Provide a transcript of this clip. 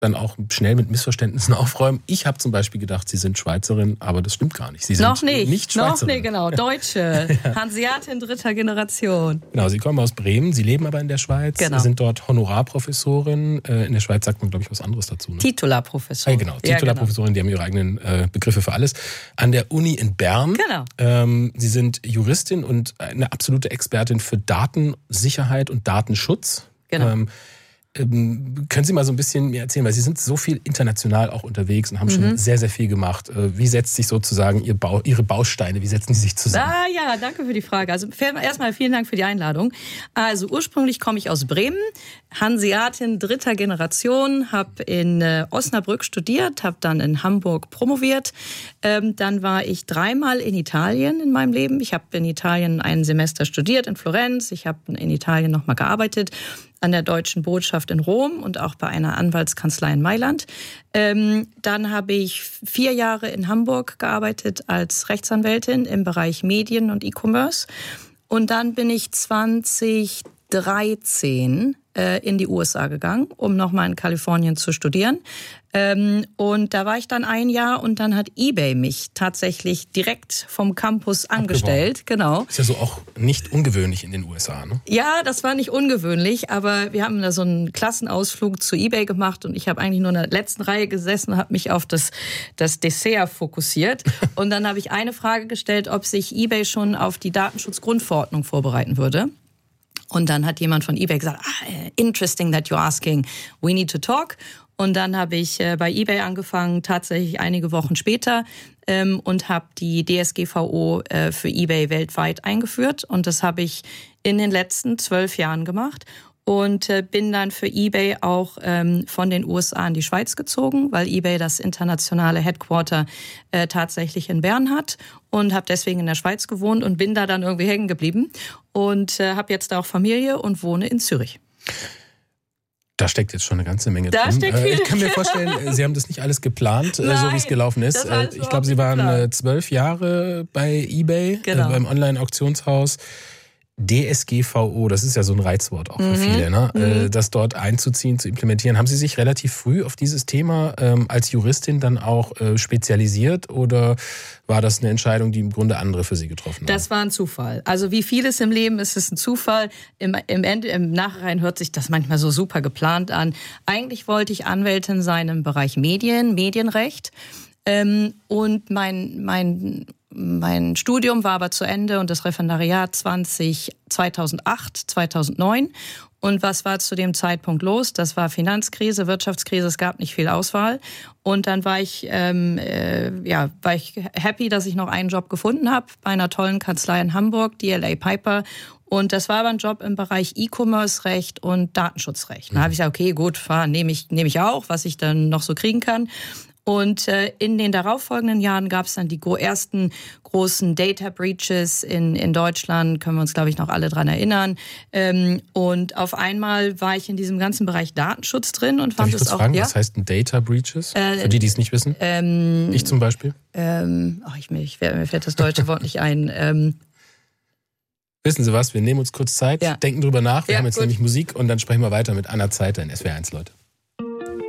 dann auch schnell mit Missverständnissen aufräumen. Ich habe zum Beispiel gedacht, Sie sind Schweizerin, aber das stimmt gar nicht. Sie sind nicht Schweizerin. Noch nicht, genau. Deutsche. Hanseatin 3. Generation. Genau, Sie kommen aus Bremen, Sie leben aber in der Schweiz, sind dort Honorarprofessorin. In der Schweiz sagt man, glaube ich, was anderes dazu. Ne? Titularprofessorin. Genau, Titularprofessorin, die haben ihre eigenen Begriffe für alles. An der Uni in Bern. Genau. Sie sind Juristin und eine absolute Expertin für Datensicherheit und Datenschutz. Genau. Können Sie mal so ein bisschen mir erzählen, weil Sie sind so viel international auch unterwegs und haben schon sehr, sehr viel gemacht. Wie setzt sich sozusagen Ihre Bausteine, wie setzen Sie sich zusammen? Ja, danke für die Frage. Also erstmal vielen Dank für die Einladung. Also ursprünglich komme ich aus Bremen, Hanseatin 3. Generation, habe in Osnabrück studiert, habe dann in Hamburg promoviert. Dann war ich 3-mal in Italien in meinem Leben. Ich habe in Italien ein Semester studiert in Florenz. Ich habe in Italien nochmal gearbeitet an der Deutschen Botschaft in Rom und auch bei einer Anwaltskanzlei in Mailand. Dann habe ich 4 Jahre in Hamburg gearbeitet als Rechtsanwältin im Bereich Medien und E-Commerce. Und dann bin ich 2013 in die USA gegangen, um nochmal in Kalifornien zu studieren. Und da war ich dann 1 Jahr und dann hat eBay mich tatsächlich direkt vom Campus angestellt. Genau. Ist ja so auch nicht ungewöhnlich in den USA, ne? Ja, das war nicht ungewöhnlich, aber wir haben da so einen Klassenausflug zu eBay gemacht und ich habe eigentlich nur in der letzten Reihe gesessen und habe mich auf das Dessert fokussiert. Und dann habe ich eine Frage gestellt, ob sich eBay schon auf die Datenschutzgrundverordnung vorbereiten würde. Und dann hat jemand von eBay gesagt, interesting that you're asking, we need to talk. Und dann habe ich bei eBay angefangen, tatsächlich einige Wochen später, und habe die DSGVO für eBay weltweit eingeführt. Und das habe ich in den letzten 12 Jahren gemacht. Und bin dann für eBay auch von den USA in die Schweiz gezogen, weil eBay das internationale Headquarter tatsächlich in Bern hat. Und habe deswegen in der Schweiz gewohnt und bin da dann irgendwie hängen geblieben. Und habe jetzt da auch Familie und wohne in Zürich. Da steckt jetzt schon eine ganze Menge da drin. Steckt viel. Ich kann mir vorstellen, Sie haben das nicht alles geplant, Nein, so wie es gelaufen ist. Ich glaube, Sie waren 12 Jahre bei eBay, beim Online-Auktionshaus. DSGVO, das ist ja so ein Reizwort auch für viele, ne? Das dort einzuziehen, zu implementieren. Haben Sie sich relativ früh auf dieses Thema als Juristin dann auch spezialisiert oder war das eine Entscheidung, die im Grunde andere für Sie getroffen haben? Das war ein Zufall. Also wie vieles im Leben ist es ein Zufall. Im Nachhinein hört sich das manchmal so super geplant an. Eigentlich wollte ich Anwältin sein im Bereich Medienrecht. Und mein Studium war aber zu Ende und das Referendariat 2008, 2009. Und was war zu dem Zeitpunkt los? Das war Finanzkrise, Wirtschaftskrise, es gab nicht viel Auswahl. Und dann war ich happy, dass ich noch einen Job gefunden habe bei einer tollen Kanzlei in Hamburg, DLA Piper. Und das war aber ein Job im Bereich E-Commerce-Recht und Datenschutzrecht. Da habe ich gesagt, okay, gut, nehme ich auch, was ich dann noch so kriegen kann. Und in den darauffolgenden Jahren gab es dann die ersten großen Data Breaches in Deutschland, können wir uns, glaube ich, noch alle dran erinnern. Und auf einmal war ich in diesem ganten Bereich Datenschutz drin und fand es auch. Fragen, was heißt ein Data Breaches? Für die es nicht wissen. Ich zum Beispiel. Mir fällt das deutsche Wort nicht ein. Wissen Sie was? Wir nehmen uns kurz Zeit, denken drüber nach. Wir haben jetzt nämlich Musik und dann sprechen wir weiter mit Anna Zeiter in SWR1, Leute.